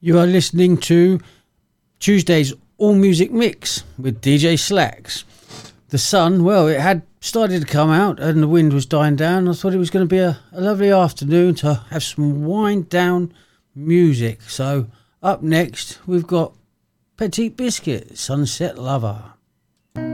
You are listening to Tuesday's All Music Mix with DJ Slacks. The sun, well, it had started to come out and the wind was dying down. I thought it was going to be a lovely afternoon to have some wind down music. So up next, we've got Petit Biscuit, Sunset Lover.